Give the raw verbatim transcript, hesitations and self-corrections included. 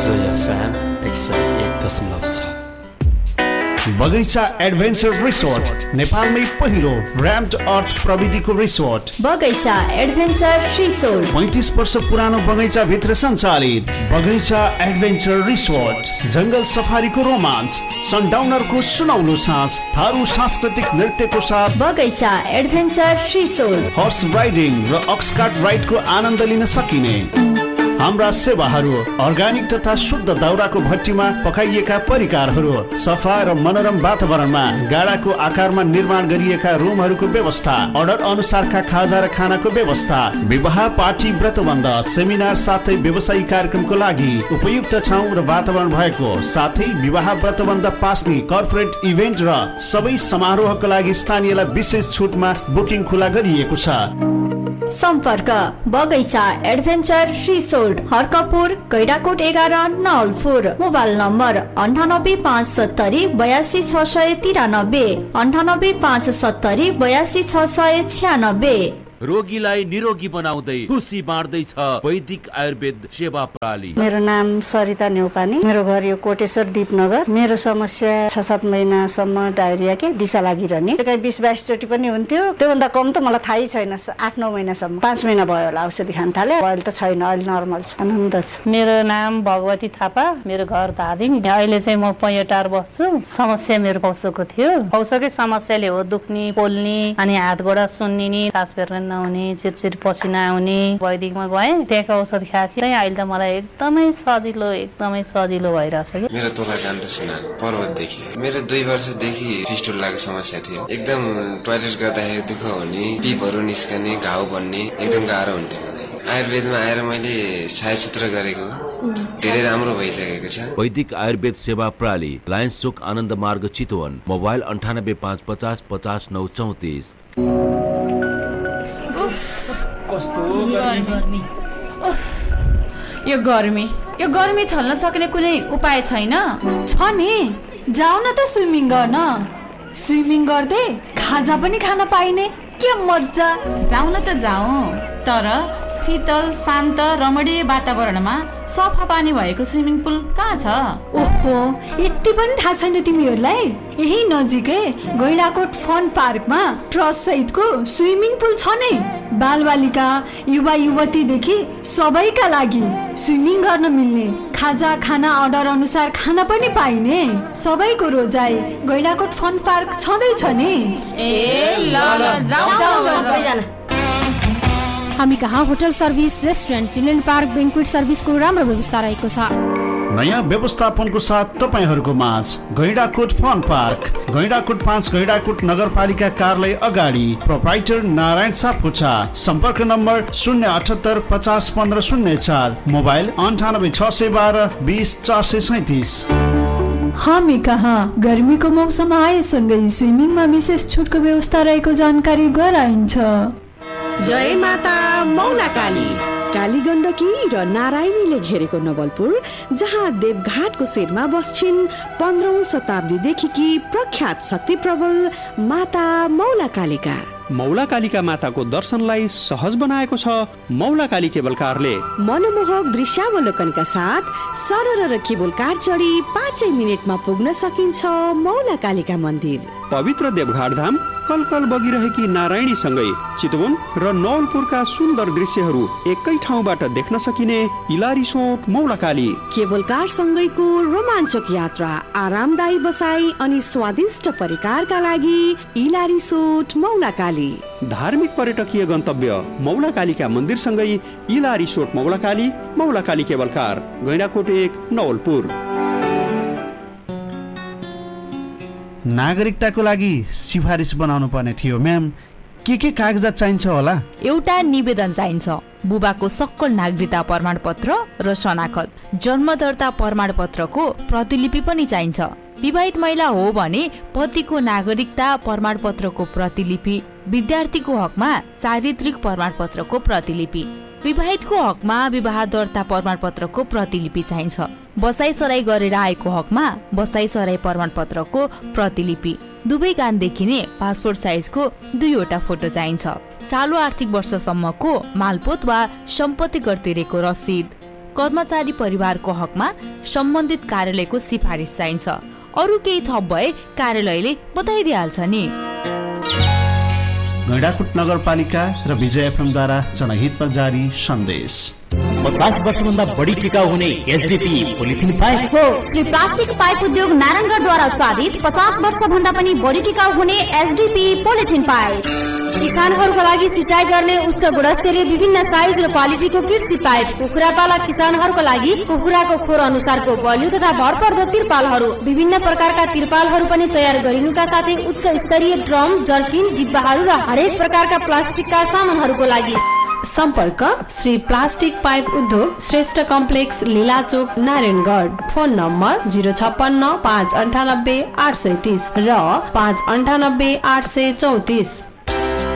उदय FM एक सय एक दशमलव छ। बगैंचा एडभेन्चर रिसोर्ट नेपालमै पहिलो र्याम्ड अर्थ प्रविधिको रिसोर्ट बगैंचा एडभेन्चर रिसोर्ट पैंतीस वर्ष पुरानो बगैंचा भित्र सञ्चालित बगैंचा एडभेन्चर रिसोर्ट। जंगल सफारीको रोमान्स, सनडाउनरको सुनौलो साँझ, थारू सांस्कृतिक नृत्यको साथ बगैंचा एडभेन्चर रिसोर्ट। हर्स राइडिङ र अक्सकार्ट राइडको आनन्द लिन सकिने हाम्रा सेवाहरू अर्ग्यानिक तथा शुद्ध दाउराको भट्टीमा पकाइएका परिकारहरू, सफा र मनोरम वातावरणमा गाडाको आकारमा निर्माण गरिएका रुमहरूको व्यवस्था, अर्डर अनुसारका खाजा र खानाको व्यवस्था, विवाह पार्टी व्रतबन्ध सेमिनार साथै व्यवसायिक कार्यक्रमको लागि उपयुक्त ठाउँ र वातावरण भएको साथै विवाह व्रतबन्ध पास्ने कर्पोरेट इभेन्ट र सबै समारोहका लागि स्थानीयलाई विशेष छुटमा बुकिङ खुला गरिएको छ। सम्पर्क बगैंचा एडभेन्चर रिसोर्ट, हर्कपुर, गैडाकोट एघार, नवलपुर। मोबाइल नम्बर अन्ठानब्बे पाँच सत्तरी बयासी छ सय तिरानब्बे, अन्ठानब्बे पाँच सत्तरी बयासी छ सय छ्यानब्बे। रोगीलाई निरोगी बनाउँदै खुसी बाँड्दैछ वैदिक आयुर्वेद सेवा प्रणाली। मेरो नाम सरिता नेउपानी, मेरो घर यो कोटेश्वर दीपनगर। मेरो समस्या छ सात महिनासम्म डायरिया के दिशा लागिरहने, कहीँ बिस बाइस चोटि पनि हुन्थ्यो। त्योभन्दा कम त मलाई थाहै छैन, आठ नौ महिनासम्म। पाँच महिना भयो होला औषधि खान थाले, अहिले त छैन, अहिले नर्मल छ, आनन्द छ। मेरो नाम भगवती थापा, मेरो घर धादिङ। अहिले चाहिँ म पैँटार बस्छु। समस्या मेरो पौसोको थियो, पौसोकै समस्याले हो दुख्ने, पोल्ने, अनि हात गोडा सुन्निने, सास फेर्न नहुने, चिरचिर पसिना आउने। वैदिकमा गएँ, त्यहाँको औषध खाएपछि अहिले त मलाई एकदमै सजिलो एकदमै सजिलो भइरहेछ। मेरो तोला जान्द सुना पर्वतदेखि मेरो दुई वर्षदेखि फिस्टुलाको समस्या थियो। एकदम टोयलेट गर्दाखेरि दुःख हुने, पिपहरू निस्कने, घाउ बन्ने, एकदम गाह्रो हुन्थ्यो। आयुर्वेदमा आएर मैले छायासूत्र गरेको धेरै राम्रो भइसकेको छ। वैदिक आयुर्वेद सेवा प्रणाली, लायन्स चोक आनन्द मार्ग चितवन। मोबाइल अन्ठानब्बे पाँच पचास पचास नौ चौतिस। कस्तो गर्मी, यो गर्मी यो गर्मी छल्न सक्ने कुनै उपाय छैन? छ नि, जाऊ न त स्विमिङ गर्न। स्विमिङ गर्दै खाजा पनि खान पाइने, के मजा। जाऊ न त जाऊ, तर शीतल शान्त रमणीय वातावरणमा सफा पानी भएको स्विमिङ पुल कहाँ छ? ओहो, यति पनि थाहा छैन तिमीहरूलाई? यही नजिकै गैडाकोट फन पार्कमा ट्रस्ट सहितको स्विमिङ पुल छ नै। बालबालिका, युवा युवतीदेखि सबैका लागि स्विमिङ गर्न मिल्ने, खाजा खाना अर्डर अनुसार खाना पनि पाइने, सबैको रोजाइ गैडाकोट फन पार्क छँदैछ नि। ए ल ल जाऊ जाऊ। हामी कहाँ hotel service, restaurant, children park, बेन्क्वेट सर्भिसको राम्रो व्यवस्था रहेको छ। नयाँ व्यवस्थापनको साथ तपाईहरूको माझ गैडाकोट फन पार्क, गैडाकोट पाँच, गैडाकोट नगरपालिका कार्यालय अगाडि। प्रोप्राइटर नारायण सापकोटा। सम्पर्क नम्बर शून्य अठहत्तर पचास पन्ध्र शून्य चार, मोबाइल अन्ठानब्बे छ सय बाह्र बिस चार सय सैतिस। हामी कहाँ गर्मीको मौसम आएसँगै स्विमिङमा विशेष छुटको व्यवस्था रहेको जानकारी गराइन्छ। जय माता मौला काली। काली गण्डकी र नारायणीले घेरेको नवलपुर, जहाँ देवघाटको शिरमा बस्छिन् पन्ध्रौं शताब्दीदेखि प्रख्यात शक्ति प्रबल माता मौला कालिका। मौला कालिका माताको दर्शनलाई सहज बनाएको छ मौला काली केबल कारले। मनमोहक दृश्यावलोकनका साथ सरर र केबल कार चढी पाँचै मिनटमा पुग्न सकिन्छ मौला कालिका मन्दिर। पवित्र देवघाट धाम कलकल बगिरहेकी नारायणी सँगै चितवन र नवलपुरका सुन्दर दृश्यहरू एकै ठाउँबाट देख्न सकिने इलारी सोट मौला काली। केबल कार सँगैको रोमाञ्चक यात्रा, आरामदायी बसाई अनि स्वादिष्ट परिकारका लागि इलारी सोट मौला काली। धार्मिक पर्यटकीय गन्तव्य मौला कालिका मन्दिर सँगै इलारी सोट मौला काली, मौला काली केबल कार, गैंडाकोट एक, नवलपुर। नागरिकताको लागि सिफारिस बनाउनु पर्ने थियो म्याम, के के कागजात चाहिन्छ होला? एउटा निवेदन चाहिन्छ, बुबाको सक्कल नागरिकता प्रमाण पत्र र शनाखत, जन्म दर्ता प्रमाण पत्रको प्रतिलिपि पनि चाहिन्छ। विवाहित महिला हो भने पतिको नागरिकता प्रमाण पत्रको प्रतिलिपि, विद्यार्थीको हकमा चारित्रिक प्रमाण पत्रको प्रतिलिपि, विवाहितको हकमा विवाह दर्ता प्रमाण पत्रको प्रतिलिपि चाहिन्छ। बसाई सराई गरेर आएको हकमा बसाई सराई प्रमाण पत्रको प्रतिलिपि, दुवै कान देखिने पासपोर्ट साइजको दुईवटा फोटो चाहिन्छ। चालु आर्थिक वर्षसम्मको मालपोत वा सम्पत्ति कर तिरेको रसिद, कर्मचारी परिवारको हकमा सम्बन्धित कार्यालयको सिफारिस चाहिन्छ। अरू केही थप भए कार्यालयले बताइदिइहाल्छ नि। गैंडाकोट नगरपालिका र विजय एफएमद्वारा जनहितमा जारी सन्देश। पचास वर्षभन्दा बढी टिकाउ हुने एचडीपी पोलिथिन पाइप हो। श्री प्लास्टिक पाइप उद्योग नारायणगढद्वारा उत्पादित पचास वर्ष भन्दा पनि बढी टिकाउ हुने एचडीपी पोलिथिन पाइप। किसानहरूको लागि सिँचाइ गर्ने उच्च गुणस्तरीय विभिन्न साइज र क्वालिटीको कृषि पाइप। कुखुरा पालक किसानहरूको लागि कुखुराको खोर अनुसारको बलियो तथा भरपर्दो तिरपालहरू, विभिन्न प्रकारका तिरपालहरू पनि तयार गरिनुका साथै उच्च स्तरीय ड्रम, जर्किन, डिब्बाहरू र हरेक प्रकारका प्लास्टिकका सामानहरूको लागि सम्पर्क श्री प्लास्टिक पाइप उद्योग Shrestha complex लीलाचोक Narayangarh. Phone number zero छप्पन्न पाँच अन्ठानब्बे आठ सय तीस र पाँच अन्ठानब्बे आठ सय चौतिस।